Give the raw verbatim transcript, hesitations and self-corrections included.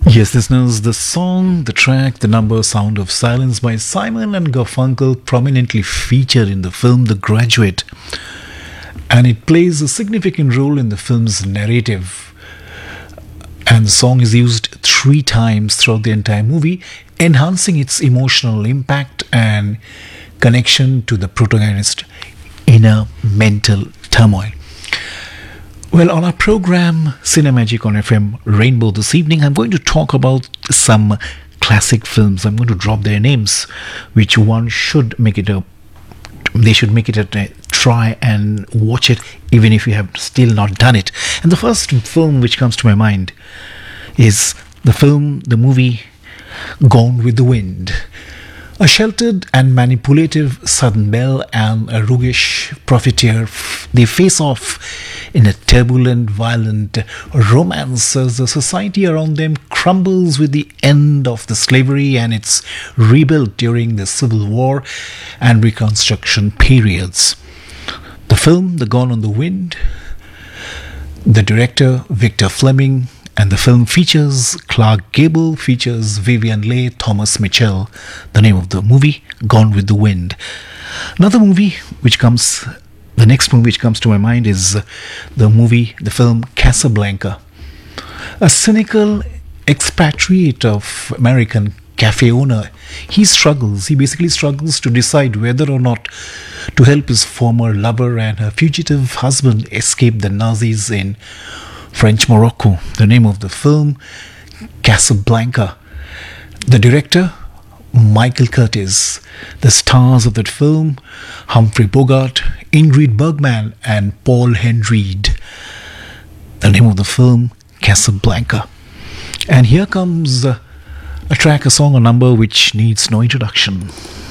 Yes, listeners, the song, the track, the number Sound of Silence by Simon and Garfunkel prominently featured in the film The Graduate. And it plays a significant role in the film's narrative. And the song is used three times throughout the entire movie, enhancing its emotional impact and connection to the protagonist's inner mental turmoil. Well, on our program Cinemagic on F M Rainbow this evening, I'm going to talk about some classic films. I'm going to drop their names, which one should make it a they should make it a try and watch it, even if you have still not done it. And the first film which comes to my mind is the film, the movie Gone with the Wind. A sheltered and manipulative Southern belle and a roguish profiteer, they face off in a turbulent, violent romance as the society around them crumbles with the end of the slavery and it's rebuilt during the Civil War and Reconstruction periods. The film, The Gone on the Wind, the director Victor Fleming, and the film features Clark Gable, features Vivian Leigh, Thomas Mitchell. The name of the movie, Gone with the Wind. Another movie which comes, the next movie which comes to my mind is the movie, the film Casablanca. A cynical expatriate of American cafe owner, he struggles, he basically struggles to decide whether or not to help his former lover and her fugitive husband escape the Nazis in French Morocco. The name of the film, Casablanca. The director, Michael Curtiz. The stars of that film, Humphrey Bogart, Ingrid Bergman, and Paul Henreid. The name of the film, Casablanca. And here comes a, a track, a song, a number which needs no introduction.